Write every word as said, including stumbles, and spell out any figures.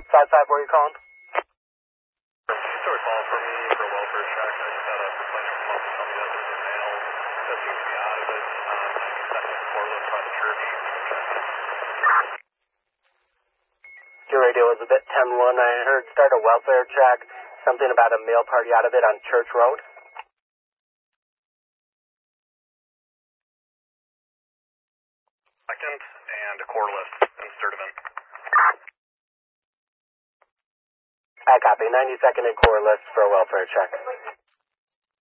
five five, where are you calling? So a call for me for a welfare check. I just had a complaint come up and tell me that there's a male that seems to be out of it. Um, I can send him a correlate by the church. Your radio was a bit ten one. I heard start a welfare check, something about a male party out of it on Church Road. Second, and a correlate in Sturtevant. I copy. ninety second and core list for a welfare check.